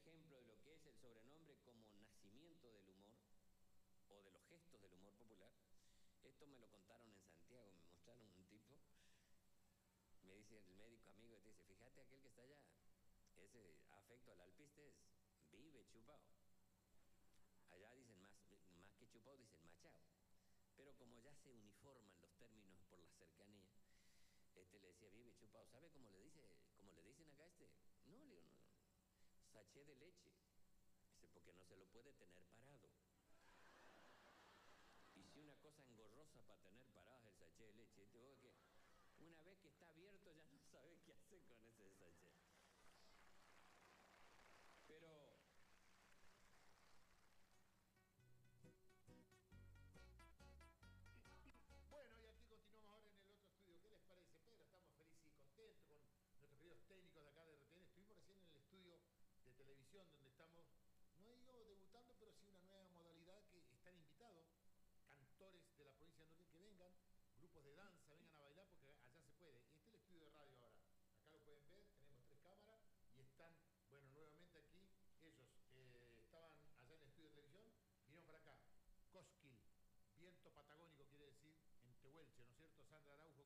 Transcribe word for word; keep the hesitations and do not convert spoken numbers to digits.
ejemplo de lo que es el sobrenombre como nacimiento del humor, o de los gestos del humor popular. Esto me lo contaron en Santiago, me mostraron un tipo, me dice el médico amigo, te dice, fíjate aquel que está allá, ese afecto al alpiste es, vive chupado. Allá dicen más, más que chupado, dicen machado. Pero como ya se uniforman los términos por la cercanía, este le decía, vive chupado. ¿Sabe cómo le dice, cómo le dicen acá a este? No, le digo, no, sachet de leche. Dice, porque no se lo puede tener parado. Y si una cosa engorrosa para tener parado es el sachet de leche, te digo que una vez que está abierto ya no sabe qué hacer con ese sachet. Pero bueno, y aquí continuamos ahora en el otro estudio. ¿Qué les parece, Pedro? Estamos felices y contentos con nuestros queridos técnicos de acá de R T N. Estuvimos recién en el estudio de televisión donde estamos, no digo debutando, pero sí una nueva modalidad que están invitados cantores de la provincia de Neuquén que vengan, grupos de danza, vengan a bailar porque allá se puede. Y este es el estudio de radio ahora. Acá lo pueden ver, tenemos tres cámaras y están, bueno, nuevamente aquí. Ellos eh, estaban allá en el estudio de televisión, vinieron para acá. Cosquil, viento patagónico quiere decir en Tehuelche, ¿no es cierto? Sandra Araujo.